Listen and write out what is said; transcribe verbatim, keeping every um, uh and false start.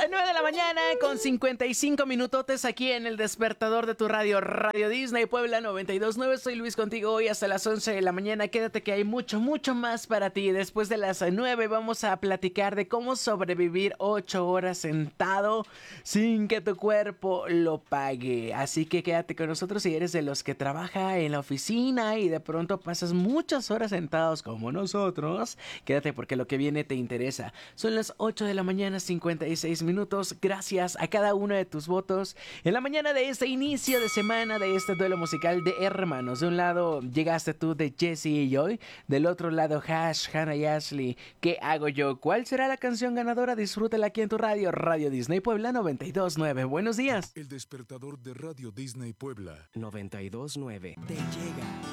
nueve de la mañana con cincuenta y cinco minutotes aquí en el despertador de tu radio, Radio Disney Puebla noventa y dos punto nueve. Soy Luis contigo hoy hasta las once de la mañana. Quédate que hay mucho, mucho más para ti. Después de las nueve vamos a platicar de cómo sobrevivir ocho horas sentado sin que tu cuerpo lo pague. Así que quédate con nosotros si eres de los que trabaja en la oficina y de pronto pasas muchas horas sentados como nosotros. Quédate porque lo que viene te interesa. Son las ocho de la mañana, cincuenta y seis minutos. Gracias a cada uno de tus votos en la mañana de este inicio de semana de este duelo musical de hermanos. De un lado llegaste tú de Jesse y Joy, del otro lado Hash, Hannah y Ashley. ¿Qué hago yo? ¿Cuál será la canción ganadora? Disfrútala aquí en tu radio, Radio Disney Puebla noventa y dos punto nueve. Buenos días. El despertador de Radio Disney Puebla noventa y dos punto nueve te llega.